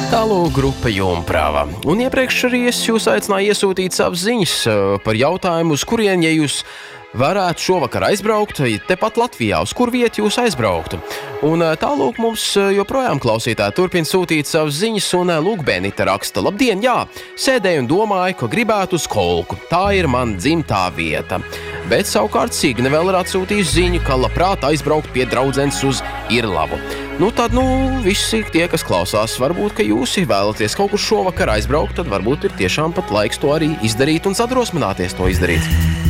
Tālūk grupa Jumprāva. Un iepriekš arī es jūs aicināju iesūtīt savas ziņas par jautājumu, uz kurien, ja jūs varētu šovakar aizbraukt, tepat Latvijā, uz kur vietu jūs aizbrauktu. Un tālūk mums joprojām klausītāji turpina sūtīt savas ziņas, un lūk Benita raksta: labdien, jā, sēdēju un domāju, ka gribētu uz Kolku. Tā ir man dzimtā vieta. Bet savukārt Signe vēl ir atsūtījusi ziņu, ka labprāt aizbraukt pie draudzenes uz Irlavu. Tad, visi tie, kas klausās, varbūt, ka jūs vēlaties kaut kur šovakar aizbraukt, tad varbūt ir tiešām pat laiks to arī izdarīt un sadrosmināties to izdarīt.